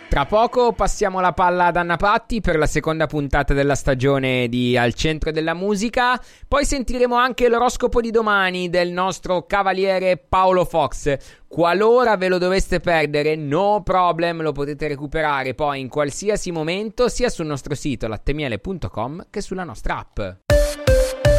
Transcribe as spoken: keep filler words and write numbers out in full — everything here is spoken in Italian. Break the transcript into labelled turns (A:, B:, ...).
A: Tra poco passiamo la palla ad Anna Patti per la seconda puntata della stagione di Al Centro della Musica. Poi sentiremo anche l'oroscopo di domani del nostro cavaliere Paolo Fox. Qualora ve lo doveste perdere, no problem, lo potete recuperare poi in qualsiasi momento sia sul nostro sito lattemiele punto com che sulla nostra app.